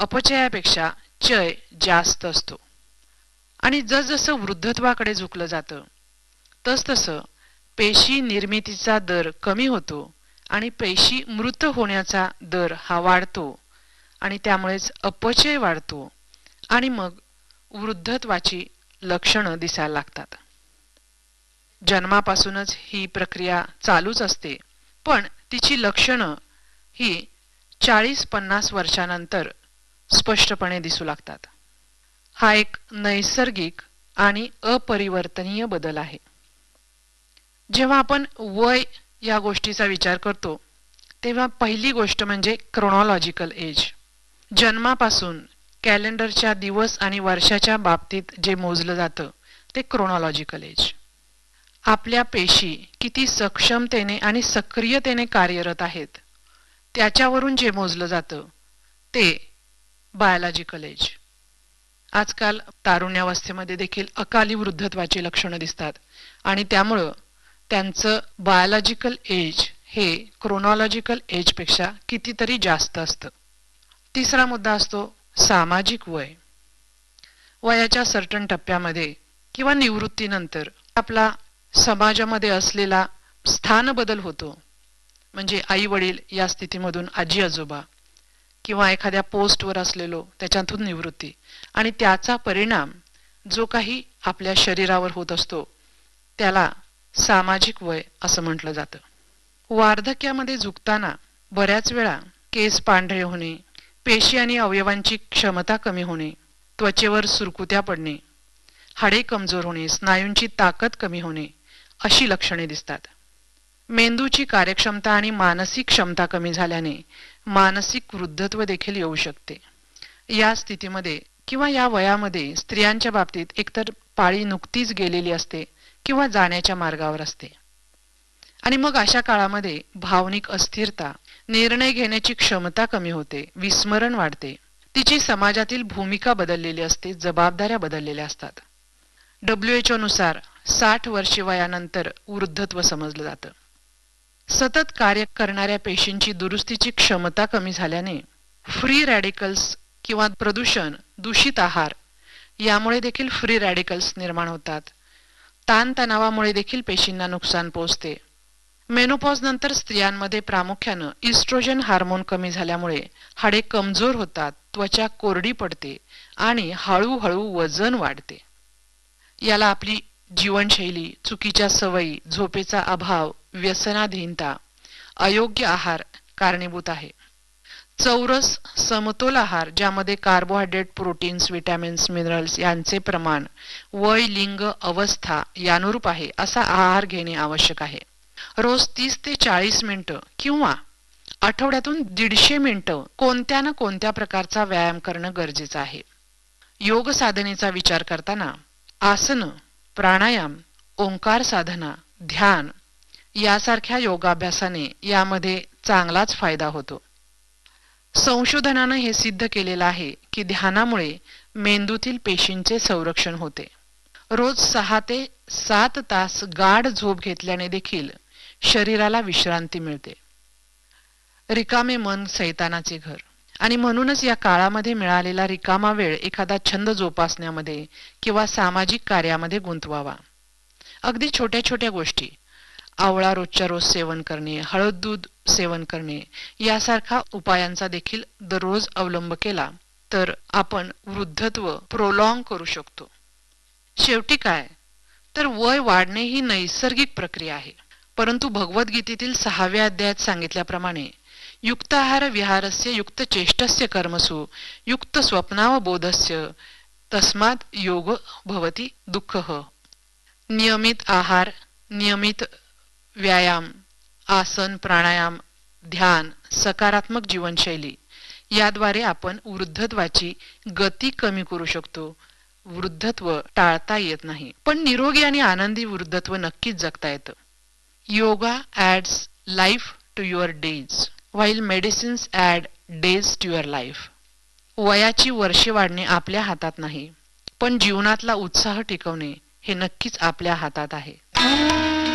अपचयापेक्षा चय जास्त असतो आणि जसजसं वृद्धत्वाकडे झुकलं जातं तसतसं पेशी निर्मितीचा दर कमी होतो आणि पेशी मृत होण्याचा दर हा वाढतो आणि त्यामुळेच अपचय वाढतो आणि मग वृद्धत्वाची लक्षणं दिसायला लागतात. जन्मापासूनच ही प्रक्रिया चालूच असते, पण तिची लक्षणं ही 40-50 वर्षानंतर स्पष्टपणे दिसू लागतात. हा एक नैसर्गिक आणि अपरिवर्तनीय बदल आहे. जेव्हा आपण वय या गोष्टीचा विचार करतो तेव्हा पहिली गोष्ट म्हणजे क्रोनॉलॉजिकल एज. जन्मापासून कॅलेंडरच्या दिवस आणि वर्षाच्या बाबतीत जे मोजलं जातं ते क्रोनॉलॉजिकल एज. आपल्या पेशी किती सक्षमतेने आणि सक्रियतेने कार्यरत आहेत त्याच्यावरून जे मोजलं जातं ते बायोलॉजिकल एज. आजकाल तारुण्यावस्थेमध्ये देखील अकाली वृद्धत्वाची लक्षणं दिसतात आणि त्यामुळं त्यांचं बायोलॉजिकल एज हे क्रोनॉलॉजिकल एजपेक्षा कितीतरी जास्त असतं. तिसरा मुद्दा असतो सामाजिक वय. वयाच्या सर्टन टप्प्यामध्ये किंवा निवृत्तीनंतर आपला समाजामध्ये असलेला स्थान बदल होतो. म्हणजे आई वडील या स्थितीमधून आजी आजोबा किंवा एखाद्या पोस्टवर असलेलो त्याच्यातून निवृत्ती आणि त्याचा परिणाम जो काही आपल्या शरीरावर होत असतो त्याला सामाजिक वय असं म्हटलं जातं. वार्धक्यामध्ये झुकताना बऱ्याच वेळा केस पांढरे होणे, पेशी आणि अवयवांची क्षमता कमी होणे, त्वचेवर सुरकुत्या पडणे, हाडे कमजोर होणे, स्नायूंची ताकद कमी होणे अशी लक्षणे दिसतात. मेंदूची कार्यक्षमता आणि मानसिक क्षमता कमी झाल्याने मानसिक वृद्धत्व देखील येऊ शकते. या स्थितीमध्ये किंवा या वयामध्ये स्त्रियांच्या बाबतीत एकतर पाळी नुकतीच गेलेली असते किंवा जाण्याच्या मार्गावर असते आणि मग अशा काळामध्ये भावनिक अस्थिरता, निर्णय घेण्याची क्षमता कमी होते, विस्मरण वाढते, तिची समाजातील भूमिका बदललेली असते, जबाबदाऱ्या बदललेल्या असतात. WHO नुसार 60 वर्षे वयानंतर वृद्धत्व समजलं जातं. सतत कार्य करणाऱ्या पेशींची दुरुस्तीची क्षमता कमी झाल्याने फ्री रॅडिकल्स किंवा प्रदूषण, दूषित आहार यामुळे देखील फ्री रॅडिकल्स निर्माण होतात. ताणतणावामुळे देखील पेशींना नुकसान पोहोचते. मेनोपॉज नंतर स्त्रियांमध्ये प्रामुख्यानं इस्ट्रोजन हार्मोन कमी झाल्यामुळे हाडे कमजोर होतात, त्वचा कोरडी पडते आणि हळूहळू वजन वाढते. याला आपली जीवनशैली, चुकीच्या सवयी, झोपेचा अभाव, व्यसनाधीनता, अयोग्य आहार कारणीभूत आहे. चौरस समतोल आहार ज्यामध्ये कार्बोहायड्रेट, प्रोटीन्स, विटॅमिन्स, मिनरल्स यांचे प्रमाण वय, लिंग, अवस्था यानुरूप आहे असा आहार घेणे आवश्यक आहे. रोज 30 ते 40 मिनिटं किंवा आठवड्यातून 150 मिनिटं कोणत्या ना कोणत्या प्रकारचा व्यायाम करणं गरजेचं आहे. योग साधनेचा विचार करताना आसन, प्राणायाम, ओंकार साधना, ध्यान यासारख्या योगाभ्यासाने यामध्ये चांगलाच फायदा होतो. संशोधनानं हे सिद्ध केलेलं आहे की ध्यानामुळे मेंदूतील पेशींचे संरक्षण होते. रोज 6 ते 7 तास गाढ झोप घेतल्याने देखील शरीराला विश्रांती मिळते. रिकामे मन सैतानाचे घर आणि म्हणूनच या काळामध्ये मिळालेला रिकामा वेळ एखादा छंद जोपासण्यामध्ये किंवा सामाजिक कार्यामध्ये गुंतवावा. अगदी छोट्या छोट्या गोष्टी, आवळा रोजच्या रोज सेवन करणे, हळद दूध सेवन करणे यासारखा उपायांचा देखील दररोज अवलंब केला तर आपण वृद्धत्व प्रोलॉंग करू शकतो. शेवटी काय तर वय वाढणे ही नैसर्गिक प्रक्रिया आहे, परंतु भगवद्गीतेतील 6व्या अध्यायात सांगितल्याप्रमाणे युक्त आहार विहारस्य युक्त चेष्टस्य कर्मसु युक्त स्वप्नावबोधस्य तस्मात् योग भवति दुःखः. नियमित आहार, नियमित व्यायाम, आसन, प्राणायाम, ध्यान, सकारात्मक जीवनशैली याद्वारे आपण वृद्धत्वाची गती कमी करू शकतो. वृद्धत्व टाळता येत नाही, पण निरोगी आणि आनंदी वृद्धत्व नक्कीच जगता येतं. Yoga ads life to your days while medicines add days to your life. वयाची वर्षे वाढणे आपल्या हातात नाही, पण जीवनातला उत्साह टिकवणे हे नक्कीच आपल्या हातात आहे.